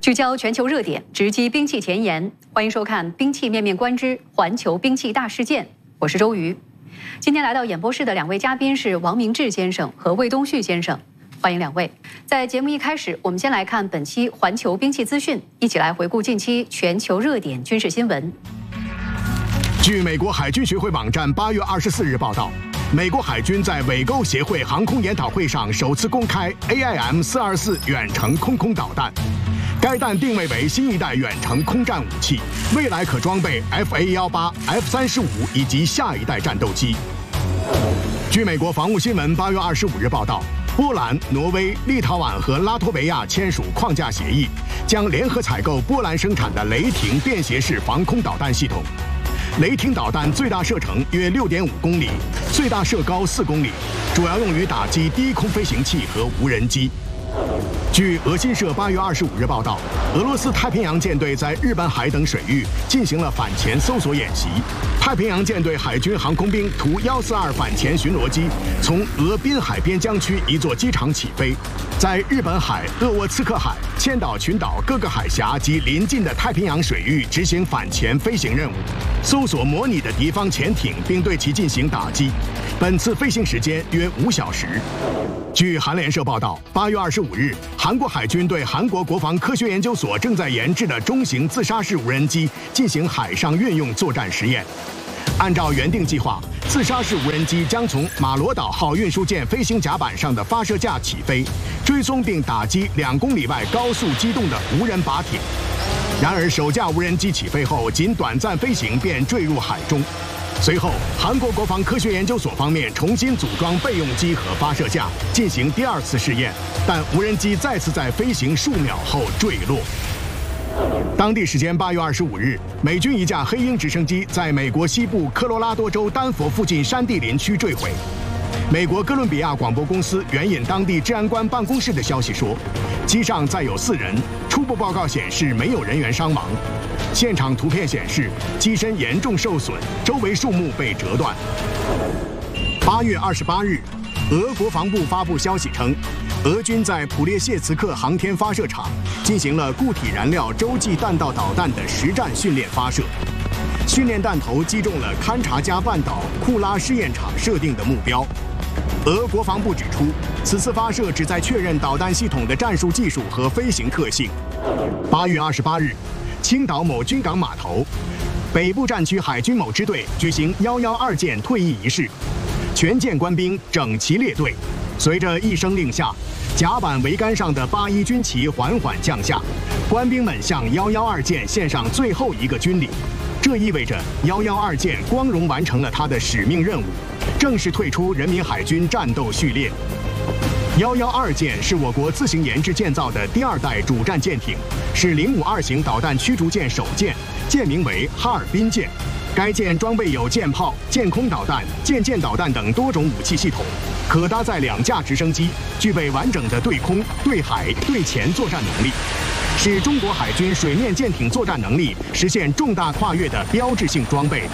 聚焦全球热点，直击兵器前沿。欢迎收看《兵器面面观之环球兵器大事件》，我是周瑜。今天来到演播室的两位嘉宾是王明志先生和魏东旭先生，欢迎两位。在节目一开始，我们先来看本期环球兵器资讯，一起来回顾近期全球热点军事新闻。 据美国海军学会网站8月24日报道，美国海军在尾钩协会航空研讨会上首次公开 AIM-424远程空导弹。该弹定位为新一代远程空战武器，未来可装备 FA-18、F-35以及下一代战斗机。据美国防务新闻8月25日报道，波兰、挪威、立陶宛和拉脱维亚签署框架协议，将联合采购波兰生产的雷霆便携式防空导弹系统。雷霆导弹最大射程约6.5公里，最大射高4公里，主要用于打击低空飞行器和无人机。据俄新社8月25日报道，俄罗斯太平洋舰队在日本海等水域进行了反潜搜索演习。太平洋舰队海军航空兵图142反潜巡逻机从俄滨海边疆区一座机场起飞，在日本海、鄂沃茨克海、千岛群岛各个海峡及邻近的太平洋水域执行反潜飞行任务，搜索模拟的敌方潜艇，并对其进行打击。本次飞行时间约5小时。据韩联社报道，8月25日，韩国海军对韩国国防科学研究所正在研制的中型自杀式无人机进行海上运用作战实验。按照原定计划，自杀式无人机将从马罗岛号运输舰飞行甲板上的发射架起飞，追踪并打击2公里外高速机动的无人靶艇。然而，首架无人机起飞后仅短暂飞行便坠入海中。随后，韩国国防科学研究所方面重新组装备用机和发射架，进行第2次试验，但无人机再次在飞行数秒后坠落。当地时间8月25日，美军一架黑鹰直升机在美国西部科罗拉多州丹佛附近山地林区坠毁。美国哥伦比亚广播公司援引当地治安官办公室的消息说，机上载有4人，初步报告显示没有人员伤亡。现场图片显示，机身严重受损，周围树木被折断。8月28日，俄国防部发布消息称，俄军在普列谢茨克航天发射场进行了固体燃料洲际弹道导弹的实战训练发射。训练弹头击中了勘察加半岛库拉试验场设定的目标。俄国防部指出，此次发射旨在确认导弹系统的战术技术和飞行特性。8月28日，青岛某军港码头，北部战区海军某支队举行112舰退役仪式，全舰官兵整齐列队，随着一声令下，甲板桅杆上的81军旗缓缓降下，官兵们向112舰献上最后一个军礼。这意味着112舰光荣完成了它的使命任务，正式退出人民海军战斗序列。112舰是我国自行研制建造的第2代主战舰艇，是052型导弹驱逐舰首舰，舰名为哈尔滨舰。该舰装备有舰炮、舰空导弹、舰导弹等多种武器系统，可搭载2架直升机，具备完整的对空、对海、对潜作战能力，是中国海军水面舰艇作战能力实现重大跨越的标志性装备。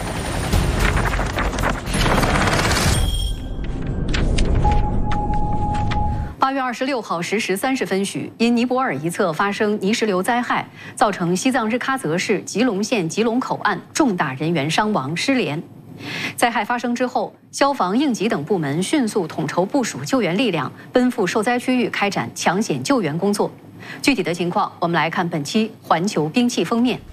8月26号10时30分许，因尼泊尔一侧发生泥石流灾害，造成西藏日喀则市吉隆县吉隆口岸重大人员伤亡失联。灾害发生之后，消防、应急等部门迅速统筹部署救援力量，奔赴受灾区域开展抢险救援工作。具体的情况，我们来看本期环球兵器封面。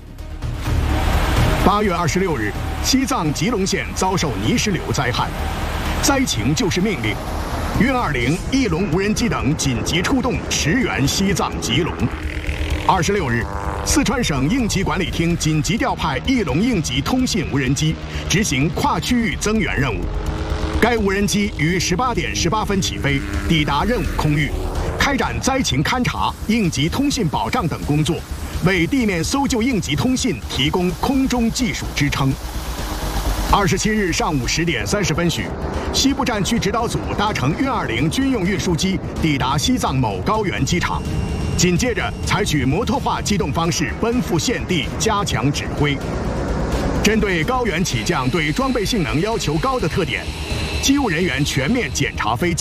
8月26日，西藏吉隆县遭受泥石流灾害，灾情就是命令。运20、翼龙无人机等紧急出动驰援西藏吉隆。26日，四川省应急管理厅紧急调派翼龙应急通信无人机执行跨区域增援任务。该无人机于18点18分起飞，抵达任务空域，开展灾情勘察、应急通信保障等工作，为地面搜救应急通信提供空中技术支撑。27日上午10点30分许，西部战区指导组搭乘运20军用运输机抵达西藏某高原机场，紧接着采取摩托化机动方式奔赴现地加强指挥。针对高原起降对装备性能要求高的特点，机务人员全面检查飞机，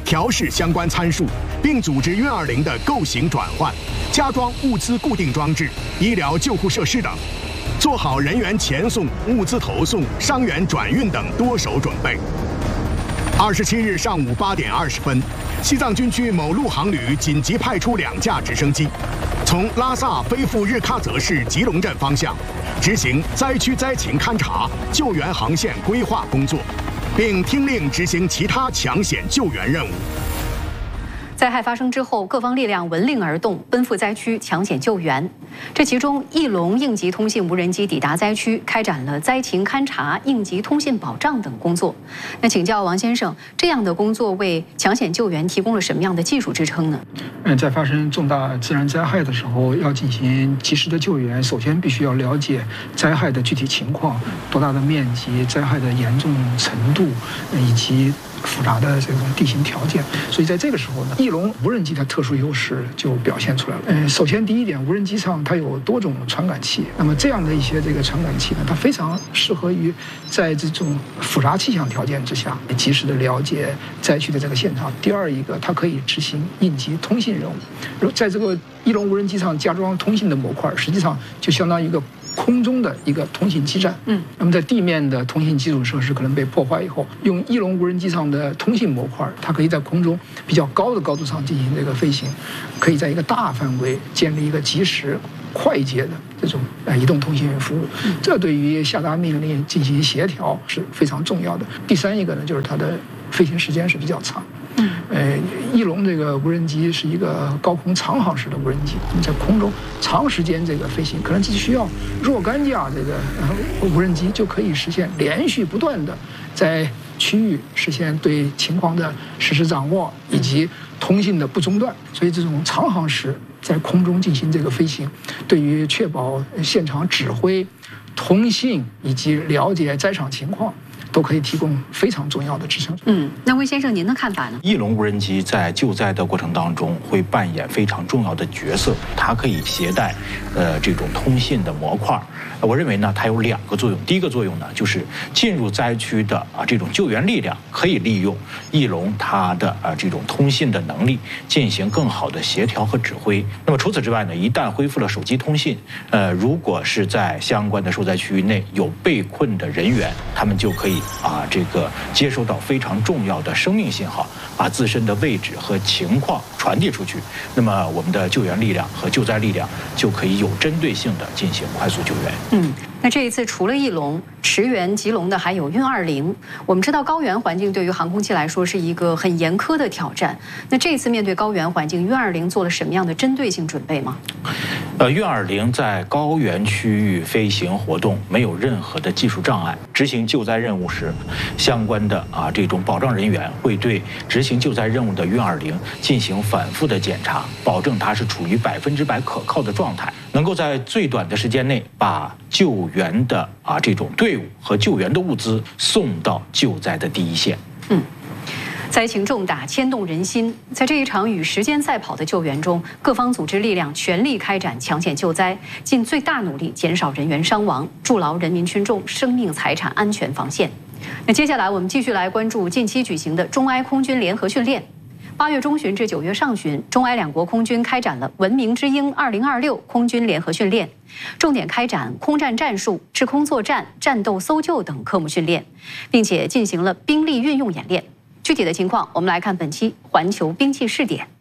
调试相关参数，并组织运20的构型转换、加装物资固定装置、医疗救护设施等，做好人员前送、物资投送、伤员转运等多手准备。27日上午8点20分，西藏军区某陆航旅紧急派出2架直升机，从拉萨飞赴日喀则市吉隆镇方向，执行灾区灾情勘察、救援航线规划工作，并听令执行其他抢险救援任务。 灾害发生之后，各方力量闻令而动，奔赴灾区抢险救援。这其中，翼龙应急通信无人机抵达灾区，开展了灾情勘察、应急通信保障等工作。那请教王先生，这样的工作为抢险救援提供了什么样的技术支撑呢？ 在发生重大自然灾害的时候，要进行及时的救援，首先必须要了解灾害的具体情况，多大的面积、灾害的严重程度，以及复杂的这种地形条件。所以在这个时候呢，翼龙无人机的特殊优势就表现出来了。首先第一点，无人机上它有多种传感器，那么这样的一些这个传感器呢，它非常适合于在这种复杂气象条件之下及时的了解灾区的这个现场。第二一个，它可以执行应急通信任务。在这个翼龙无人机上加装通信的模块，实际上就相当于一个空中的一个通信基站。那么在地面的通信基础设施可能被破坏以后，用翼龙无人机上的通信模块，它可以在空中比较高的高度上进行这个飞行，可以在一个大范围建立一个及时、快捷的这种移动通信服务。这对于下达命令进行协调是非常重要的。第三一个呢，就是它的飞行时间是比较长。翼龙这个无人机是一个高空长航式的无人机，在空中长时间这个飞行，可能只需要若干架这个无人机就可以实现连续不断的在区域实现对情况的实时掌握以及通信的不中断。所以这种长航时在空中进行这个飞行，对于确保现场指挥、通信以及了解灾场情况，都可以提供非常重要的支撑。 那魏先生您的看法呢？ 翼龙无人机在救灾的过程当中会扮演非常重要的角色，它可以携带这种通信的模块。我认为呢，它有2个作用。第一个作用呢，就是进入灾区的这种救援力量可以利用翼龙它的这种通信的能力进行更好的协调和指挥。那么除此之外呢，一旦恢复了手机通信，如果是在相关的受灾区域内有被困的人员，他们就可以这个接收到非常重要的生命信号，把自身的位置和情况传递出去。那么我们的救援力量和救灾力量就可以有针对性的进行快速救援。 那这一次除了翼龙，驰援吉隆的还有运20。我们知道高原环境对于航空器来说是一个很严苛的挑战。那这一次面对高原环境，运20做了什么样的针对性准备吗？ 运20在高原区域飞行活动没有任何的技术障碍。执行救灾任务时，相关的这种保障人员会对执行救灾任务的运20进行反复的检查，保证它是处于100%可靠的状态，能够在最短的时间内把救援的这种队伍和救援的物资送到救灾的第一线。 灾情重大，牵动人心。在这一场与时间赛跑的救援中，各方组织力量全力开展抢险救灾，尽最大努力减少人员伤亡，筑牢人民群众生命财产安全防线。那接下来我们继续来关注近期举行的中埃空军联合训练。8月中旬至9月上旬，中埃2国空军开展了文明之鹰2026空军联合训练，重点开展空战战术、制空作战、战斗搜救等科目训练，并且进行了兵力运用演练。具体的情况，我们来看本期环球兵器试点。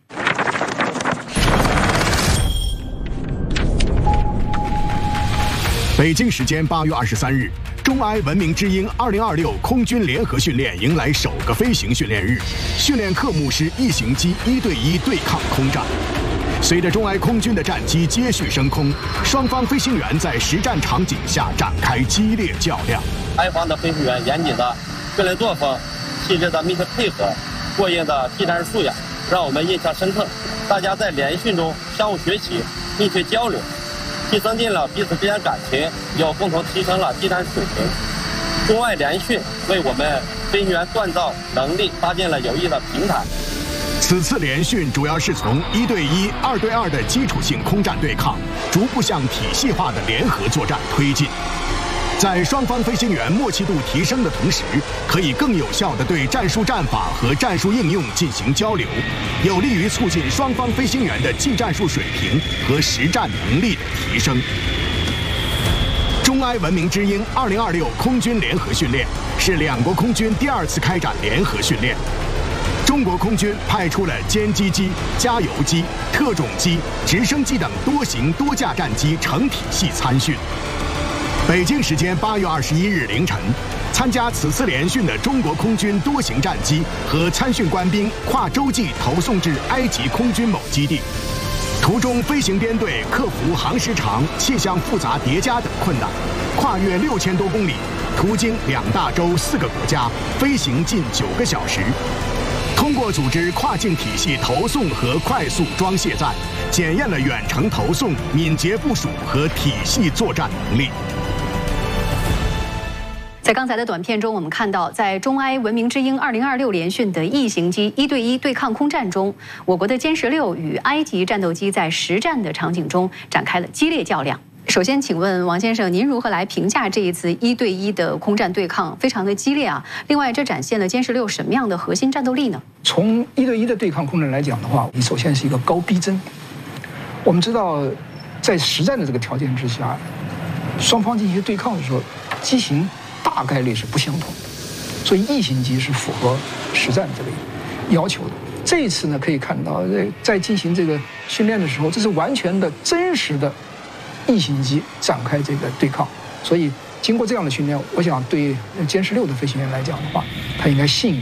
北京时间8月23日，中埃文明之鹰2026空军联合训练迎来首个飞行训练日，训练科目是异形机1对1对抗空战。随着中埃空军的战机接续升空，双方飞行员在实战场景下展开激烈较量。 埃方的飞行员严谨的训练作风、细致的密切配合、过硬的技战术素养，让我们印象深刻。大家在联训中相互学习、密切交流，既增进了彼此之间感情，又共同提升了技战水平。中外联训为我们飞行员锻造能力搭建了有益的平台。 此次联训主要是从1对1、2对2的基础性空战对抗，逐步向体系化的联合作战推进。 在双方飞行员默契度提升的同时，可以更有效地对战术战法和战术应用进行交流，有利于促进双方飞行员的技战术水平和实战能力的提升。中埃文明之鹰2026空军联合训练是两国空军第2次开展联合训练。中国空军派出了歼击机、加油机、特种机、直升机等多型多架战机成体系参训。北京时间8月21日凌晨，参加此次联训的中国空军多型战机和参训官兵跨洲际投送至埃及空军某基地。途中，飞行编队克服航时长、气象复杂叠加等困难，跨越6000多公里，途经2大洲4个国家，飞行近9个小时。通过组织跨境体系投送和快速装卸载，检验了远程投送、敏捷部署和体系作战能力。 在刚才的短片中，我们看到，在中埃文明之鹰2026联训的异型机1对1对抗空战中，我国的歼16与埃及战斗机在实战的场景中展开了激烈较量。首先，请问王先生，您如何来评价这一次1对1的空战对抗？非常的激烈啊！另外，这展现了歼16什么样的核心战斗力呢？ 从1对1的对抗空战来讲的话，你首先是一个高逼真。我们知道，在实战的这个条件之下，双方进行对抗的时候，机型大概率是不相同，所以异型机是符合实战这个要求的。这一次呢，可以看到在进行这个训练的时候，这是完全的真实的异型机展开这个对抗，所以经过这样的训练，我想对歼16的飞行员来讲的话，他应该信